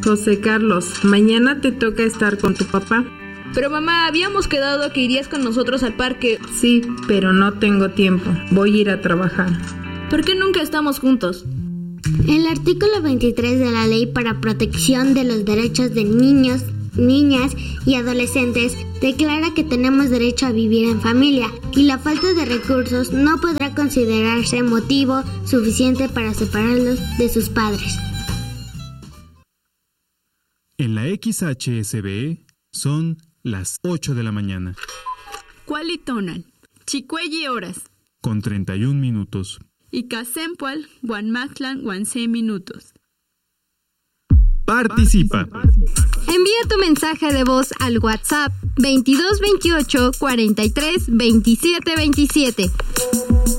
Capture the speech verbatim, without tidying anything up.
José Carlos, mañana te toca estar con tu papá. Pero mamá, habíamos quedado que irías con nosotros al parque. Sí, pero no tengo tiempo. Voy a ir a trabajar. ¿Por qué nunca estamos juntos? El artículo veintitrés de la Ley para Protección de los Derechos de Niños, Niñas y Adolescentes declara que tenemos derecho a vivir en familia y la falta de recursos no podrá considerarse motivo suficiente para separarlos de sus padres. En la X H S B son las ocho de la mañana. Cualitonal, Chicuelli horas. Con treinta y un minutos. Y Casempual, Guanmactlan, Guanse minutos. Participa. Envía tu mensaje de voz al WhatsApp veintidós veintiocho cuarenta y tres veintisiete veintisiete.